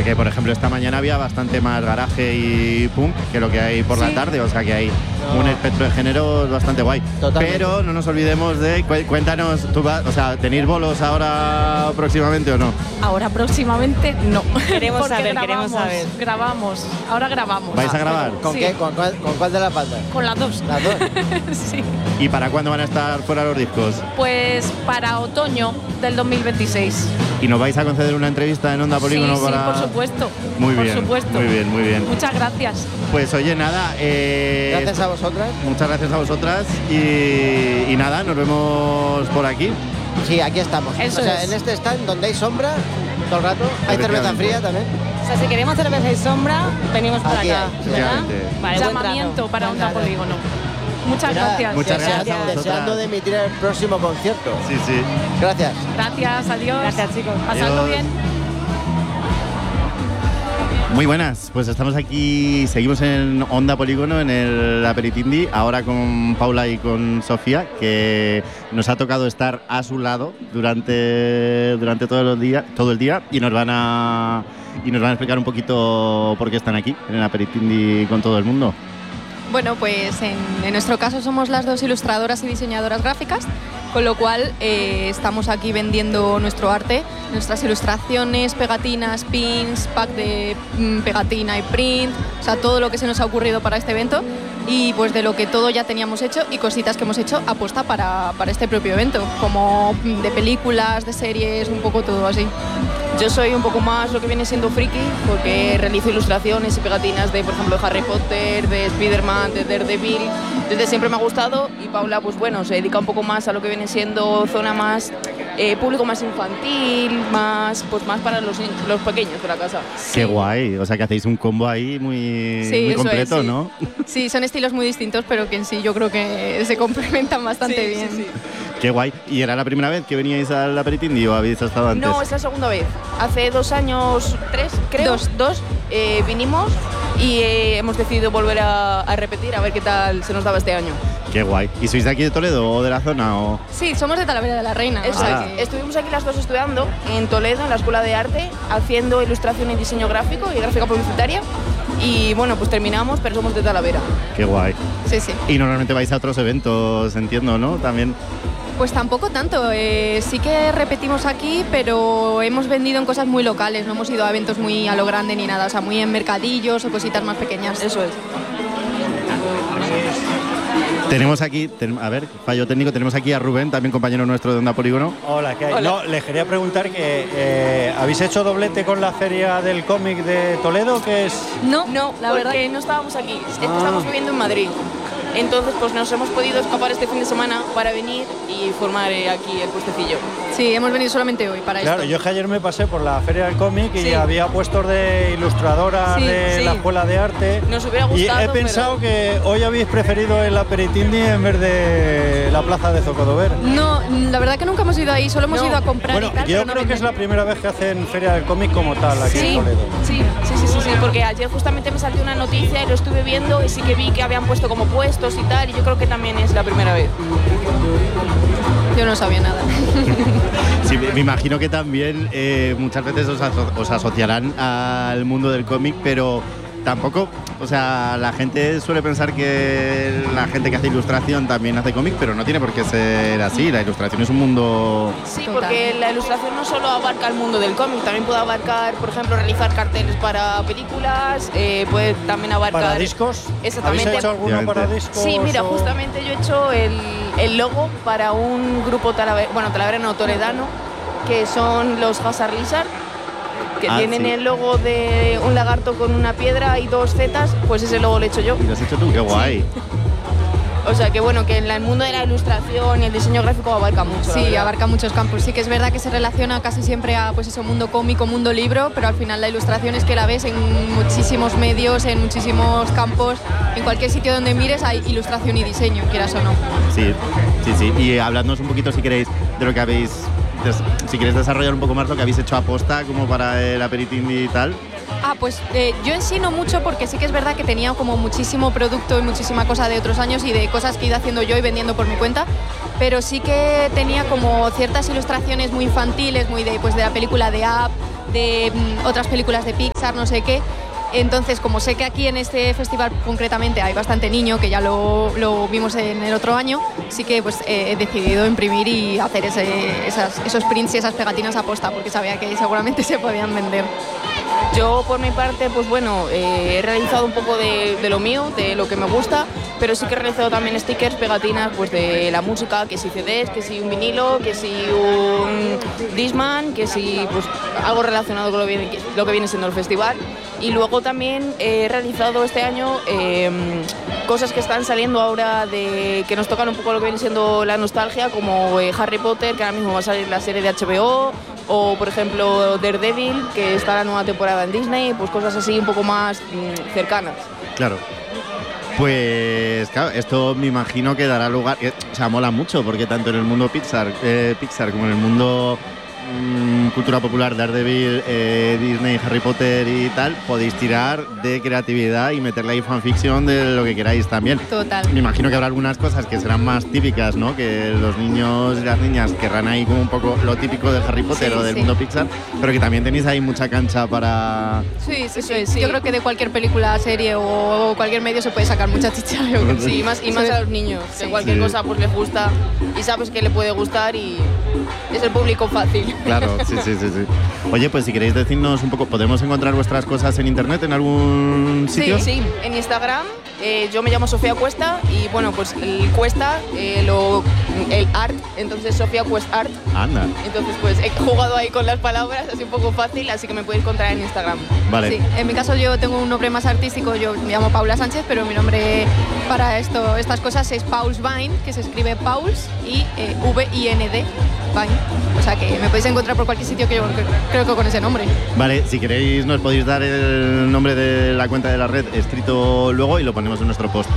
Porque, por ejemplo, esta mañana había bastante más garaje y punk que lo que hay por la tarde, o sea que hay un espectro de género bastante guay. Totalmente. Pero no nos olvidemos de... Cuéntanos, ¿tenéis bolos ahora próximamente o no? Ahora próximamente no. Queremos Porque saber, queremos saber. Ahora grabamos. ¿Vais a grabar? ¿Con Sí. qué? ¿Con cuál de las bandas? Con las dos. Las dos. Sí. ¿Y para cuándo van a estar fuera los discos? Pues para otoño del 2026. ¿Y nos vais a conceder una entrevista en Onda Polígono Sí, para...? sí, por supuesto. Muy por bien, supuesto. muy bien, muy bien. Muchas gracias. Pues oye, nada, Gracias a vosotras. muchas gracias a vosotras y nada, nos vemos por aquí. Sí, aquí estamos. Eso o sea, es. en este stand donde hay sombra todo el rato, hay cerveza Efectivamente. fría también. O sea, si queremos cerveza y sombra, venimos por Aquí acá, hay, ¿verdad? efectivamente. Vale, buen Llamamiento trato. para Onda Claro. Polígono. Muchas Mira, gracias. Muchas gracias a vosotras. Deseando de emitir el próximo concierto. Sí, sí. Gracias. Gracias, adiós. Gracias, chicos. Pasadlo Adiós. bien. Muy buenas, pues estamos aquí, seguimos en Onda Polígono, en el Aperitindi, ahora con Paula y con Sofía, que nos ha tocado estar a su lado durante todo el día y nos van a explicar un poquito por qué están aquí, en el Aperitindi con todo el mundo. Bueno, pues en nuestro caso somos las dos ilustradoras y diseñadoras gráficas, con lo cual estamos aquí vendiendo nuestro arte, nuestras ilustraciones, pegatinas, pins, pack de pegatina y print, o sea, todo lo que se nos ha ocurrido para este evento y pues de lo que todo ya teníamos hecho y cositas que hemos hecho aposta para este propio evento, como de películas, de series, un poco todo así. Yo soy un poco más lo que viene siendo friki, porque realizo ilustraciones y pegatinas de, por ejemplo, de Harry Potter, de Spider-Man, de Daredevil. Desde siempre me ha gustado y Paula, pues bueno, se dedica un poco más a lo que viene siendo zona más público más infantil, más para los pequeños de la casa. Qué guay, o sea que hacéis un combo ahí muy, Sí, muy eso completo, es, sí. ¿no? Sí, son estilos muy distintos, pero que en sí yo creo que se complementan bastante Sí, bien. sí, sí. Qué guay. ¿Y era la primera vez que veníais al Aperitindi o habéis estado antes? No, es la segunda vez. Hace 2 años, 3 creo, dos, vinimos y hemos decidido volver a repetir a ver qué tal se nos daba este año. Qué guay. ¿Y sois de aquí de Toledo o de la zona? O... Sí, somos de Talavera de la Reina. o Eso sea es. que- Estuvimos aquí las dos estudiando en Toledo, en la Escuela de Arte, haciendo ilustración y diseño gráfico y gráfica publicitaria. Y bueno, pues terminamos, pero somos de Talavera. Qué guay. Sí, sí. Y normalmente vais a otros eventos, entiendo, ¿no? También. Pues tampoco tanto. Sí que repetimos aquí, pero hemos vendido en cosas muy locales. No hemos ido a eventos muy a lo grande ni nada. O sea, muy en mercadillos o cositas más pequeñas. Eso es. Tenemos aquí, a ver, fallo técnico, tenemos aquí a Rubén, también compañero nuestro de Onda Polígono. Hola, ¿qué hay? Hola. No, les quería preguntar que ¿habéis hecho doblete con la feria del cómic de Toledo? Que es No, la verdad que no estábamos aquí. Es que estamos viviendo en Madrid. Entonces, pues nos hemos podido escapar este fin de semana para venir y formar aquí el puestecillo. Sí, hemos venido solamente hoy para Claro, esto. yo es que ayer me pasé por la feria del cómic y Sí. había puestos de ilustradoras Sí, de sí. la escuela de arte. Nos hubiera Y gustado, he pensado que hoy habéis preferido el Aperitindi en vez de la plaza de Zocodover. No, la verdad que nunca hemos ido ahí. Solo hemos No. ido a comprar Bueno, y tal. yo pero no creo que es vender. la primera vez que hacen feria del cómic como tal aquí Sí, en Toledo. sí, porque ayer justamente me salió una noticia y lo estuve viendo y sí que vi que habían puesto como puestos y tal, y yo creo que también es la primera vez. Yo no sabía nada. Sí, me imagino que también muchas veces os asociarán al mundo del cómic, pero tampoco, o sea, la gente suele pensar que la gente que hace ilustración también hace cómic, pero no tiene por qué ser así. La ilustración es un mundo... Sí, Total. porque la ilustración no solo abarca el mundo del cómic, también puede abarcar, por ejemplo, realizar carteles para películas, puede también abarcar... ¿Para discos? Exactamente. ¿Habéis hecho alguno para discos? Sí, mira, o- justamente yo he hecho el logo para un grupo talaverano toledano, que son los Hazard Lizard, que tienen sí. el logo de un lagarto con una piedra y 2 zetas, pues ese logo lo he hecho yo. ¿Y lo has hecho tú? ¡Qué guay! O sea que bueno, que en el mundo de la ilustración y el diseño gráfico abarca mucho. la Sí, verdad. abarca muchos campos. Sí que es verdad que se relaciona casi siempre a pues eso, mundo cómico, mundo libro, pero al final la ilustración es que la ves en muchísimos medios, en muchísimos campos, en cualquier sitio donde mires hay ilustración y diseño, quieras o no. Sí, sí, sí. Y habladnos un poquito, si queréis, de lo que habéis... Si queréis desarrollar un poco más lo que habéis hecho aposta como para el Aperitindi y tal. Ah, pues yo en sí no mucho, porque sí que es verdad que tenía como muchísimo producto y muchísima cosa de otros años y de cosas que he ido haciendo yo y vendiendo por mi cuenta, pero sí que tenía como ciertas ilustraciones muy infantiles, muy de, pues, de la película de Up, de otras películas de Pixar, no sé qué. Entonces, como sé que aquí en este festival concretamente hay bastante niño, que ya lo vimos en el otro año, sí que pues he decidido imprimir y hacer esos prints y esas pegatinas a posta, porque sabía que seguramente se podían vender. Yo, por mi parte, pues bueno, he realizado un poco de lo mío, de lo que me gusta, pero sí que he realizado también stickers, pegatinas, pues de la música, que si CDs, que si un vinilo, que si un Discman, que si pues algo relacionado con lo que viene siendo el festival. Y luego también he realizado este año cosas que están saliendo ahora que nos tocan un poco lo que viene siendo la nostalgia, como Harry Potter, que ahora mismo va a salir la serie de HBO, o por ejemplo Daredevil, que está la nueva temporada en Disney, pues cosas así un poco más cercanas. Claro. Pues claro, esto me imagino que dará lugar, o sea, mola mucho, porque tanto en el mundo Pixar como en el mundo cultura popular, Daredevil, Disney, Harry Potter y tal, podéis tirar de creatividad y meterle ahí fanfiction de lo que queráis también. Total. Me imagino que habrá algunas cosas que serán más típicas, ¿no? Que los niños y las niñas querrán ahí como un poco lo típico de Harry Potter o del mundo Pixar, pero que también tenéis ahí mucha cancha para... Sí. Yo creo que de cualquier película, serie o cualquier medio se puede sacar mucha chicha. Sí, más a los niños, que cualquier cosa pues les gusta y sabes que le puede gustar y es el público fácil. Claro, sí. Oye, pues si queréis decirnos un poco, ¿podemos encontrar vuestras cosas en internet en algún sitio? Sí, en Instagram. Yo me llamo Sofía Cuesta y bueno, pues el Cuesta, el art, entonces Sofía Quest Art. Anda. Entonces pues he jugado ahí con las palabras, así un poco fácil, así que me podéis encontrar en Instagram. Vale. Sí, en mi caso yo tengo un nombre más artístico, yo me llamo Paula Sánchez, pero mi nombre para estas cosas es Pauls Vine, que se escribe Pauls y V-I-N-D, Vine. O sea que me podéis encontrar por cualquier sitio que yo creo que con ese nombre. Vale, si queréis nos podéis dar el nombre de la cuenta de la red escrito luego y lo ponemos en nuestro post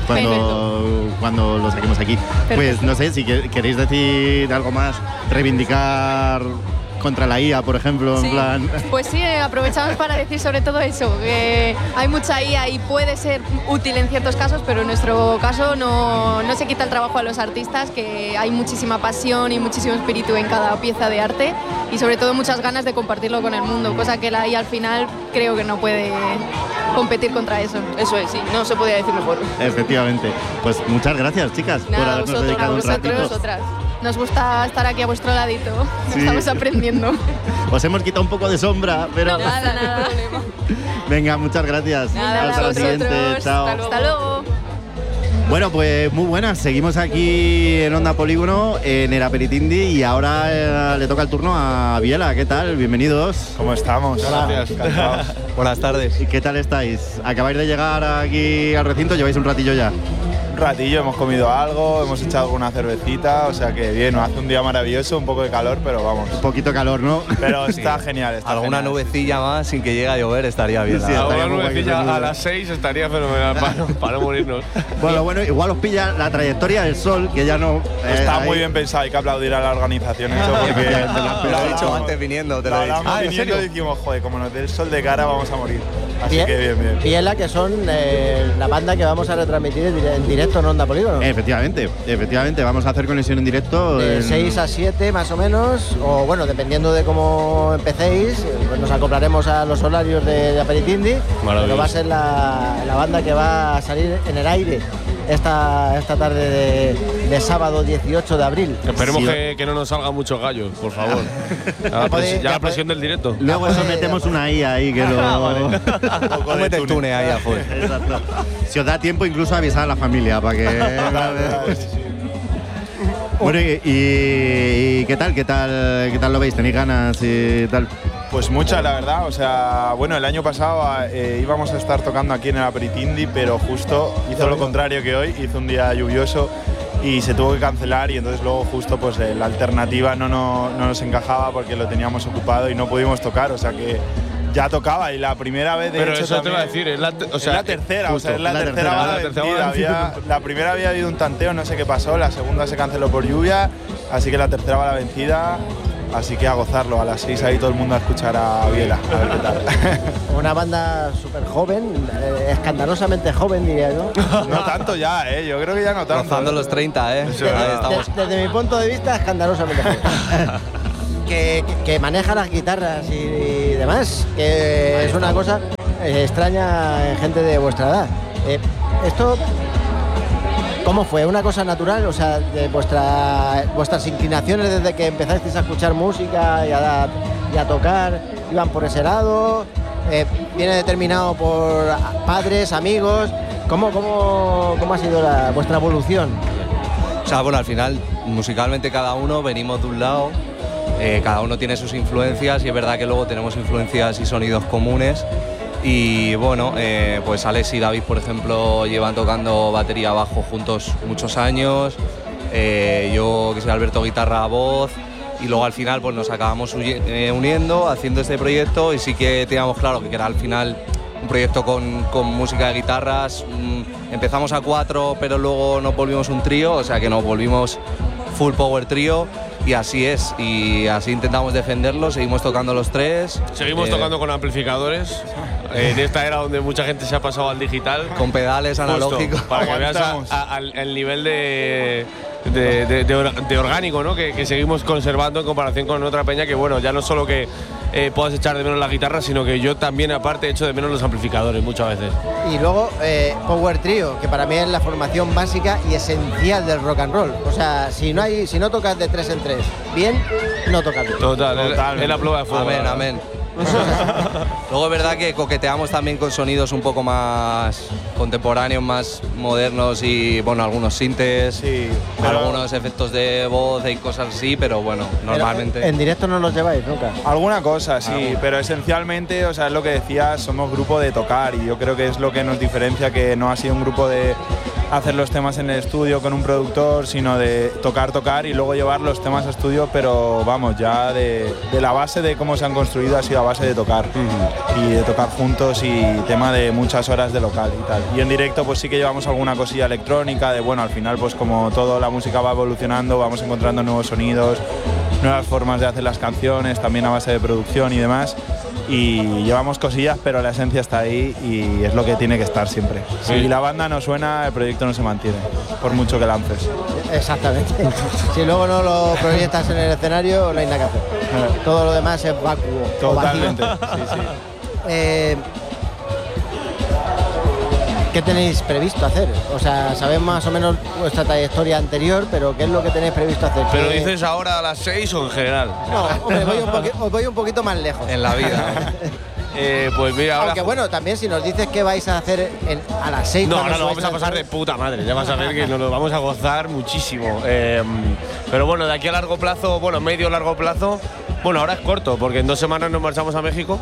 cuando lo saquemos aquí. Perfecto. Pues no sé, si queréis decir algo más, reivindicar contra la IA, por ejemplo, Sí. en plan... Pues sí, aprovechamos para decir sobre todo eso, que hay mucha IA y puede ser útil en ciertos casos, pero en nuestro caso no se quita el trabajo a los artistas, que hay muchísima pasión y muchísimo espíritu en cada pieza de arte y sobre todo muchas ganas de compartirlo con el mundo, cosa que la IA al final creo que no puede competir contra eso. Eso es, sí, no se podía decir mejor. Efectivamente. Pues muchas gracias, chicas, por Nada, habernos vosotros, dedicado un ratito. vosotras. Nos gusta estar aquí a vuestro ladito, Sí. estamos aprendiendo. Os hemos quitado un poco de sombra, pero... Nada. Venga, muchas gracias. Nada, hasta la vosotros. siguiente. Chao. Hasta luego. Bueno, pues muy buenas. Seguimos aquí en Onda Polígono, en el Aperitindi, y ahora le toca el turno a Biela. ¿Qué tal? Bienvenidos. ¿Cómo estamos? Hola. Encantados. Buenas tardes. ¿Y qué tal estáis? ¿Acabáis de llegar aquí al recinto? ¿Lleváis un ratillo ya? Un ratillo, hemos comido algo, hemos echado alguna cervecita, o sea que bien, hace un día maravilloso, un poco de calor, pero vamos. Un poquito calor, ¿no? Pero está genial. Está Alguna genial. nubecilla más sin que llegue a llover estaría bien. Sí, estaría Alguna muy guay que se nubecilla a mueva. las 6 estaría fenomenal para no morirnos. Bueno, igual os pilla la trayectoria del sol, que ya no... Está ahí- muy bien pensado, hay que aplaudir a la organización eso porque Te lo Te lo he dicho antes viniendo, te lo he dicho. hablamos ¿en viniendo serio? y dijimos, joder, como nos dé el sol de cara vamos a morir. Así que bien. Biela, que son la banda que vamos a retransmitir en directo en Onda Polígono. Efectivamente, vamos a hacer conexión en directo. De en- 6 a 7 más o menos, o bueno, dependiendo de cómo empecéis, pues nos acoplaremos a los horarios de Aperitindi, pero va a ser la banda que va a salir en el aire esta tarde de sábado 18 de abril. Esperemos Sí. que no nos salgan muchos gallos, por favor. Ya la presión del directo. Luego eso metemos una IA ahí que lo... Tú mete el túnel ahí afuera. Exacto. Si os da tiempo, incluso avisar a la familia para que... Bueno, y ¿qué tal lo veis? ¿Tenéis ganas y tal? Pues mucha, la verdad. O sea, bueno, el año pasado íbamos a estar tocando aquí en el Aperitindi, pero justo hizo lo contrario que hoy, hizo un día lluvioso y se tuvo que cancelar y entonces luego justo pues la alternativa no nos encajaba porque lo teníamos ocupado y no pudimos tocar, o sea que ya tocaba y la primera vez de Pero hecho eso te también- iba a decir, es la tercera, es la tercera bala vencida. La primera había habido un tanteo, no sé qué pasó, la segunda se canceló por lluvia, así que la tercera bala vencida, así que a gozarlo, a las 6 ahí todo el mundo a escuchar a Biela, a ver qué tal. Una banda súper joven, escandalosamente joven diría yo. No tanto ya, yo creo que ya no tanto. Rozando los 30, ¿eh? Ahí estamos. Desde mi punto de vista, escandalosamente joven. que maneja las guitarras y demás, que es una cosa extraña en gente de vuestra edad. Esto, ¿cómo fue? ¿Una cosa natural? O sea, de vuestras inclinaciones desde que empezasteis a escuchar música y a tocar, ¿iban por ese lado? ¿Viene determinado por padres, amigos? ¿Cómo ha sido vuestra evolución? O sea, bueno, al final, musicalmente cada uno venimos de un lado, cada uno tiene sus influencias y es verdad que luego tenemos influencias y sonidos comunes. Y bueno, pues Alex y David, por ejemplo, llevan tocando batería bajo juntos muchos años. Yo, que soy Alberto, guitarra, voz. Y luego al final pues nos acabamos uniendo, haciendo este proyecto, y sí que teníamos claro que era al final un proyecto con música de guitarras. Empezamos a 4, pero luego nos volvimos un trío, o sea que nos volvimos full power trío. Y así es, y así intentamos defenderlo, seguimos tocando los 3. Seguimos tocando con amplificadores, en esta era donde mucha gente se ha pasado al digital. Con pedales analógicos. Para que veas el nivel de orgánico, ¿no? que seguimos conservando en comparación con otra peña, que bueno, ya no solo que puedas echar de menos la guitarra, sino que yo también aparte echo de menos los amplificadores muchas veces. Y luego Power Trio, que para mí es la formación básica y esencial del rock and roll. O sea, si no tocas de 3 en 3 bien, no tocas bien. Total, es la prueba de fuego. Amén, amén. Luego es verdad que coqueteamos también con sonidos un poco más contemporáneos, más modernos, y bueno, algunos sintes, sí, algunos efectos de voz y cosas así, pero bueno, normalmente. ¿En directo no los lleváis nunca? Alguna cosa, sí, pero esencialmente, o sea, es lo que decías, somos grupo de tocar, y yo creo que es lo que nos diferencia, que no ha sido un grupo de hacer los temas en el estudio con un productor, sino de tocar y luego llevar los temas a estudio, pero vamos, ya de la base de cómo se han construido ha sido a base de tocar y de tocar juntos, y tema de muchas horas de local y tal. Y en directo pues sí que llevamos alguna cosilla electrónica, de bueno, al final pues como todo, la música va evolucionando, vamos encontrando nuevos sonidos, nuevas formas de hacer las canciones, también a base de producción y demás. Y llevamos cosillas, pero la esencia está ahí y es lo que tiene que estar siempre. Si la banda no suena, el proyecto no se mantiene, por mucho que lances. Exactamente. Si luego no lo proyectas en el escenario, no hay nada que hacer. Todo lo demás es vacuo. Totalmente. ¿Qué tenéis previsto hacer? O sea, sabéis más o menos vuestra trayectoria anterior, pero ¿qué es lo que tenéis previsto hacer? ¿Pero dices ahora a las 6 o en general? No, os voy un poquito más lejos. En la vida. Pues mira, ahora. Aunque bueno, también si nos dices qué vais a hacer a las 6. No, ahora lo vamos a pasar de puta madre. Ya vas a ver que nos lo vamos a gozar muchísimo. Pero bueno, de aquí a largo plazo, bueno, medio largo plazo, bueno, ahora es corto, porque en 2 semanas nos marchamos a México.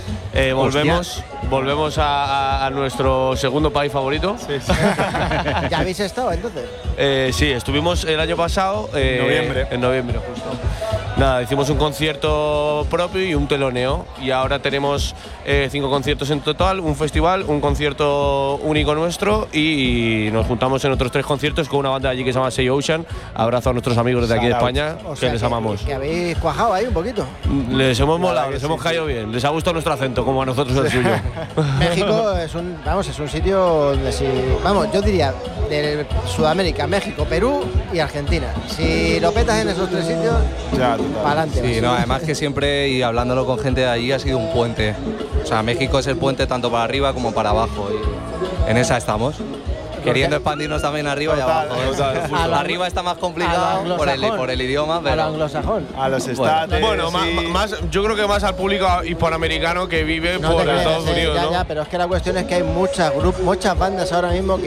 Volvemos a nuestro segundo país favorito. Sí. ¿Ya habéis estado entonces? Sí, estuvimos el año pasado. En noviembre, justo. Nada, hicimos un concierto propio y un teloneo. Y ahora tenemos 5 conciertos en total, un festival, un concierto único nuestro, y nos juntamos en otros 3 conciertos con una banda allí que se llama Say Ocean. Abrazo a nuestros amigos de aquí de España, que les amamos. Que habéis cuajado ahí un poquito. Les hemos molado, les hemos caído bien. Les ha gustado nuestro acento, como a nosotros el suyo. México es un sitio donde yo diría de Sudamérica, México, Perú y Argentina. Si lo petas en esos 3 sitios, para adelante. Sí, no, además que siempre, y hablándolo con gente de allí, ha sido un puente. O sea, México es el puente tanto para arriba como para abajo, y en esa estamos. Queriendo expandirnos también arriba y abajo. Arriba está más complicado por el idioma, pero… A lo anglosajón. A los estates. Bueno, más, yo creo que más al público hispanoamericano que vive por Estados Unidos, ¿no? Ya, pero es que la cuestión es que hay muchas bandas ahora mismo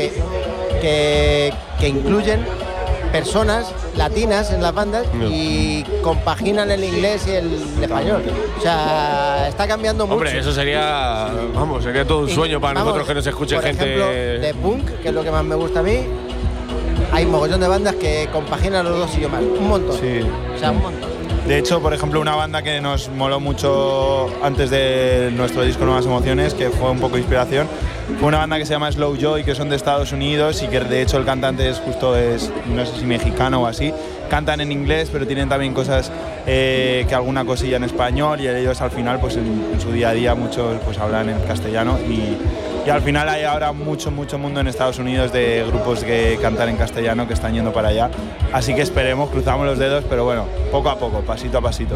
que incluyen personas latinas en las bandas y compaginan el inglés y el español. O sea, está cambiando mucho. Hombre, eso sería todo un sueño para nosotros, que nos escuche por gente… ejemplo, de punk, que es lo que más me gusta a mí, hay un mogollón de bandas que compaginan los 2 idiomas. Un montón. Sí. O sea, un montón. De hecho, por ejemplo, una banda que nos moló mucho antes de nuestro disco Nuevas Emociones, que fue un poco de inspiración, fue una banda que se llama Slow Joy, que son de Estados Unidos, y que de hecho el cantante es no sé si mexicano o así. Cantan en inglés, pero tienen también cosas que alguna cosilla en español, y ellos al final pues en su día a día muchos pues hablan en castellano, y y al final hay ahora mucho mundo en Estados Unidos de grupos que cantan en castellano que están yendo para allá, así que esperemos, cruzamos los dedos, pero bueno, poco a poco, pasito a pasito.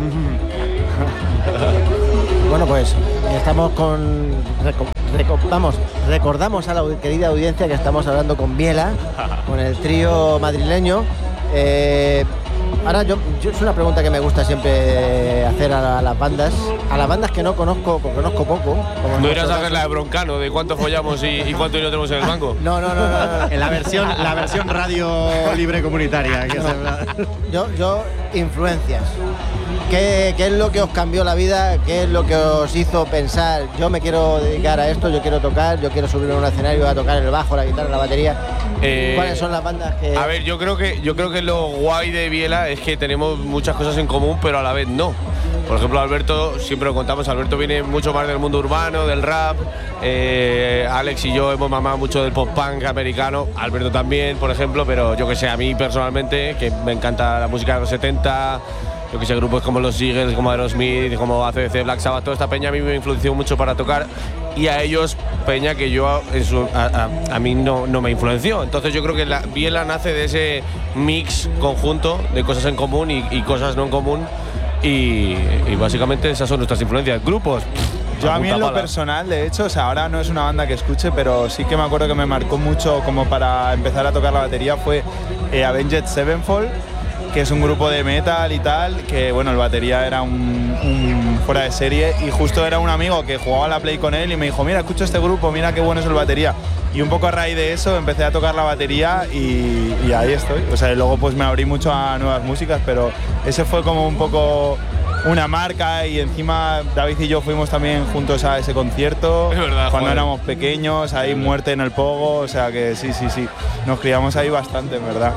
Bueno, pues estamos recordamos a la querida audiencia que estamos hablando con Biela, con el trío madrileño. Ahora yo es una pregunta que me gusta siempre hacer a las bandas que no conozco, porque conozco poco. ¿No irás a ver la de Broncano, de cuánto follamos y cuánto dinero tenemos en el banco? No. En la versión radio libre comunitaria. Yo influencias. ¿Qué es lo que os cambió la vida? ¿Qué es lo que os hizo pensar, yo me quiero dedicar a esto, yo quiero tocar, yo quiero subir a un escenario a tocar el bajo, la guitarra, la batería? ¿Cuáles son las bandas que...? A ver, yo creo que lo guay de Biela es que tenemos muchas cosas en común, pero a la vez no. Por ejemplo, Alberto, siempre lo contamos, Alberto viene mucho más del mundo urbano, del rap. Alex y yo hemos mamado mucho del pop-punk americano. Alberto también, por ejemplo, pero yo que sé, a mí personalmente, que me encanta la música de los 70, yo que sé, grupos como los Eagles, como Aerosmith, como AC/DC, Black Sabbath, toda esta peña a mí me influenció mucho para tocar, y a ellos peña que yo a mí no me influenció. Entonces yo creo que la Biela nace de ese mix conjunto de cosas en común y cosas no en común, y básicamente esas son nuestras influencias. Grupos, yo a mí en lo personal, de hecho, o sea, ahora no es una banda que escuche, pero sí que me acuerdo que me marcó mucho como para empezar a tocar la batería, fue Avenged Sevenfold, que es un grupo de metal y tal, que bueno, el batería era un fuera de serie, y justo era un amigo que jugaba a la Play con él y me dijo, mira, escucha este grupo, mira qué bueno es el batería. Y un poco a raíz de eso empecé a tocar la batería y ahí estoy. O sea, y luego pues me abrí mucho a nuevas músicas, pero ese fue como un poco una marca, y encima David y yo fuimos también juntos a ese concierto. Es verdad, cuando éramos pequeños, ahí muerte en el pogo, o sea que sí, nos criamos ahí bastante, en verdad.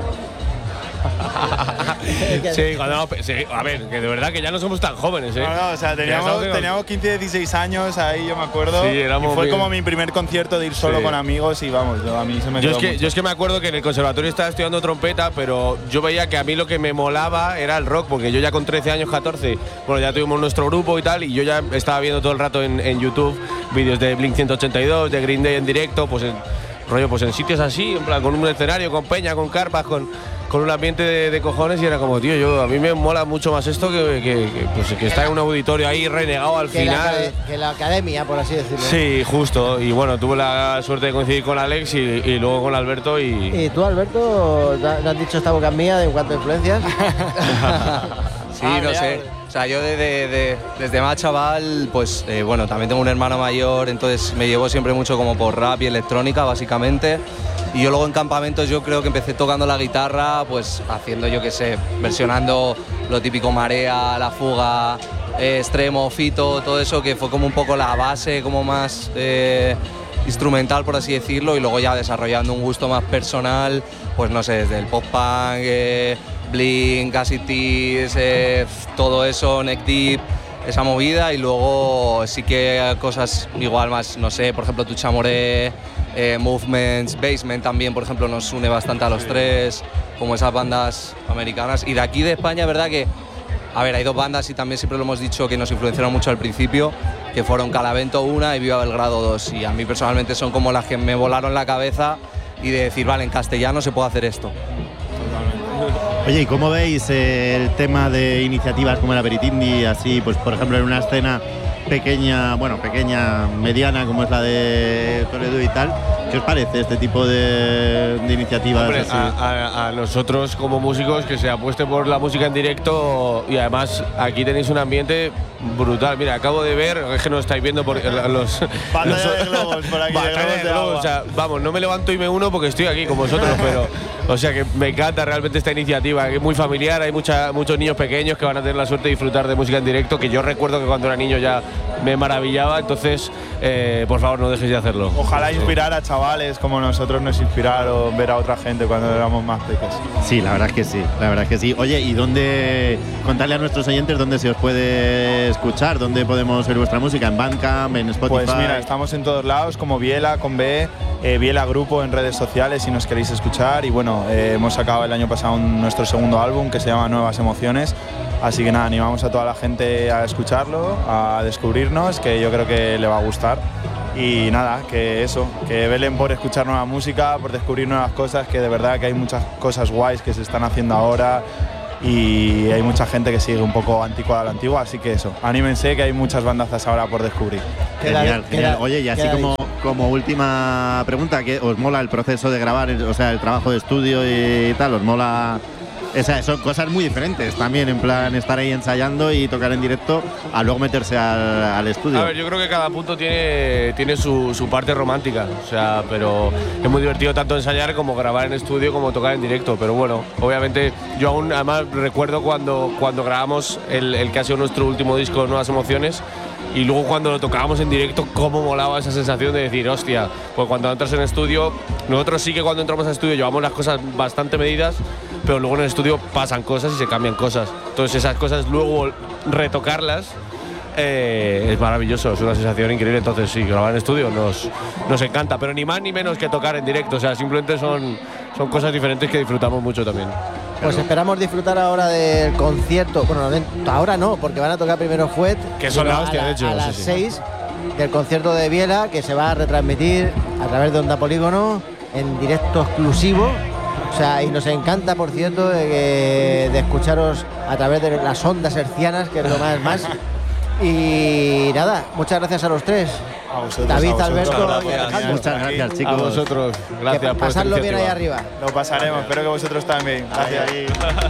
Sí, a ver, que de verdad que ya no somos tan jóvenes, ¿eh? No, o sea, teníamos 15, 16 años ahí, yo me acuerdo. Sí, y fue como mi primer concierto de ir solo con amigos, y vamos, a mí se me quedó mucho. Yo es que me acuerdo que en el conservatorio estaba estudiando trompeta, pero yo veía que a mí lo que me molaba era el rock, porque yo ya con 13 años, 14, bueno, ya tuvimos nuestro grupo y tal, y yo ya estaba viendo todo el rato en YouTube vídeos de Blink 182, de Green Day en directo, pues en sitios así, en plan, con un escenario, con peña, con carpas, con un ambiente de cojones, y era como, tío, a mí me mola mucho más esto que estar en un auditorio ahí renegado al final. Que la academia, por así decirlo. Sí, justo. Y bueno, tuve la suerte de coincidir con Alex y luego con Alberto. ¿Y tú, Alberto, no has dicho esta boca mía en cuanto a influencias? Sí, no sé. O sea, yo desde más chaval, pues bueno, también tengo un hermano mayor, entonces me llevo siempre mucho como por rap y electrónica, básicamente. Y yo luego en campamentos yo creo que empecé tocando la guitarra, pues haciendo, yo qué sé, versionando lo típico Marea, La Fuga, Extremo, Fito, todo eso, que fue como un poco la base, como más instrumental, por así decirlo, y luego ya desarrollando un gusto más personal, pues no sé, desde el pop-punk, Blink, Acid Tease, todo eso, Neck Deep, esa movida, y luego sí que cosas igual más, no sé, por ejemplo Tucha Moré, Movements, Basement también, por ejemplo, nos une bastante a los tres, como esas bandas americanas. Y de aquí de España, verdad que, a ver, hay dos bandas, y también siempre lo hemos dicho, que nos influenciaron mucho al principio, que fueron Calavento 1 y Viva Belgrado 2, y a mí personalmente son como las que me volaron la cabeza, y de decir, vale, en castellano se puede hacer esto. Oye, ¿y cómo veis el tema de iniciativas como el Aperitindi, así, pues por ejemplo en una escena pequeña, mediana, como es la de Toledo y tal? ¿Qué os parece este tipo de iniciativas? Hombre, así? A nosotros como músicos, que se apueste por la música en directo, y además aquí tenéis un ambiente brutal. Mira, acabo de ver, es que no estáis viendo por los batalla de globos por aquí, batalla de globos, o sea, vamos, no me levanto y me uno porque estoy aquí con vosotros, pero o sea que me encanta realmente esta iniciativa, que es muy familiar, hay muchos niños pequeños que van a tener la suerte de disfrutar de música en directo, que yo recuerdo que cuando era niño ya me maravillaba, entonces por favor no dejéis de hacerlo. Ojalá inspirar a chavales como nosotros nos inspiraron ver a otra gente cuando éramos más pequeños. Sí, la verdad es que sí. Oye, ¿y dónde, contarle a nuestros oyentes dónde se os puede escuchar, dónde podemos oír vuestra música? ¿En Bandcamp, en Spotify? Pues mira, estamos en todos lados, como Biela con B, Biela Grupo en redes sociales si nos queréis escuchar, y bueno, hemos sacado el año pasado nuestro segundo álbum que se llama Nuevas Emociones, así que nada, animamos a toda la gente a escucharlo, a descubrirnos, que yo creo que le va a gustar. Y nada, que eso, que velen por escuchar nueva música, por descubrir nuevas cosas, que de verdad que hay muchas cosas guays que se están haciendo ahora y hay mucha gente que sigue un poco anticuada a la antigua, así que eso, anímense que hay muchas bandazas ahora por descubrir. Genial, genial. Oye, y así como última pregunta, ¿qué os mola el proceso de grabar, o sea, el trabajo de estudio y tal? ¿Os mola? O sea, son cosas muy diferentes también, en plan estar ahí ensayando y tocar en directo a luego meterse al estudio. A ver, yo creo que cada punto tiene su parte romántica, o sea, pero es muy divertido tanto ensayar como grabar en estudio como tocar en directo, pero bueno, obviamente yo aún además recuerdo cuando grabamos el que ha sido nuestro último disco, Nuevas Emociones, y luego cuando lo tocábamos en directo, cómo molaba esa sensación de decir, hostia, pues cuando entras en estudio, nosotros sí que cuando entramos al estudio llevamos las cosas bastante medidas, pero luego en el estudio pasan cosas y se cambian cosas. Entonces esas cosas luego retocarlas es maravilloso, es una sensación increíble. Entonces sí, grabar en estudio nos encanta, pero ni más ni menos que tocar en directo. O sea, simplemente son cosas diferentes que disfrutamos mucho también. Pues esperamos disfrutar ahora del concierto. Bueno, ahora no, porque van a tocar primero Fuet, que son la hostia, de hecho. A las 6 del concierto de Biela, que se va a retransmitir a través de Onda Polígono en directo exclusivo. O sea, y nos encanta, por cierto, de escucharos a través de las ondas hercianas, que es lo más. Y nada, muchas gracias a los tres. A vosotros, David, a vosotros. Alberto y Alejandro. Muchas gracias, chicos. A vosotros, gracias por pasarlo bien ahí arriba. Lo pasaremos, espero que vosotros también. Gracias.